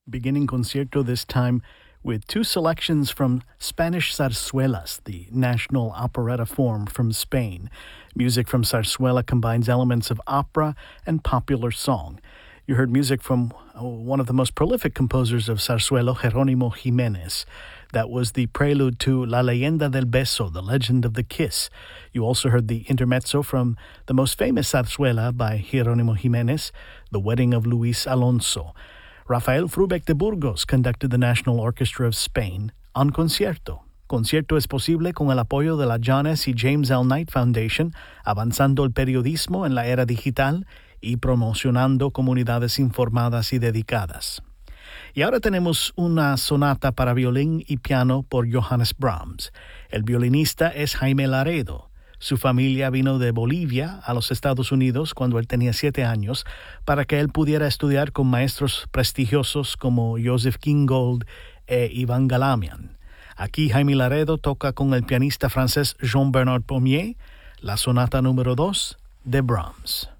beginning concierto this time with two selections from Spanish zarzuelas, the national operetta form from Spain. Music from zarzuela combines elements of opera and popular song. You heard music from one of the most prolific composers of zarzuela, Jerónimo Jiménez. That was the prelude to La Leyenda del Beso, The Legend of the Kiss. You also heard the intermezzo from the most famous zarzuela by Jerónimo Jiménez, The Wedding of Luis Alonso. Rafael Frubeck de Burgos conducted the National Orchestra of Spain on Concierto. Concierto es posible con el apoyo de la John S. y James L. Knight Foundation, avanzando el periodismo en la era digital y promocionando comunidades informadas y dedicadas. Y ahora tenemos una sonata para violín y piano por Johannes Brahms. El violinista es Jaime Laredo. Su familia vino de Bolivia a los Estados Unidos cuando él tenía 7 años para que él pudiera estudiar con maestros prestigiosos como Joseph Gingold e Ivan Galamian. Aquí Jaime Laredo toca con el pianista francés Jean-Bernard Pommier la sonata número 2 de Brahms.